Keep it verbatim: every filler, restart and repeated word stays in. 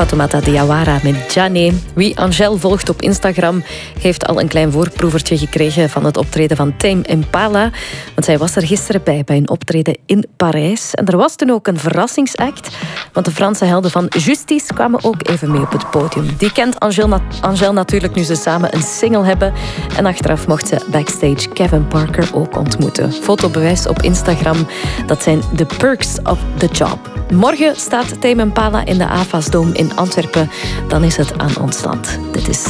Fatoumata Diawara met Djane. Wie Angèle volgt op Instagram heeft al een klein voorproevertje gekregen van het optreden van Tame Impala. Want zij was er gisteren bij, bij een optreden in Parijs. En er was toen ook een verrassingsact, want de Franse helden van Justice kwamen ook even mee op het podium. Die kent Angèle, Angèle natuurlijk nu ze samen een single hebben. En achteraf mocht ze backstage Kevin Parker ook ontmoeten. Fotobewijs op Instagram, dat zijn de perks of the job. Morgen staat Tame Impala in de AVAS Dome in Antwerpen. Dan is het aan ons land. Dit is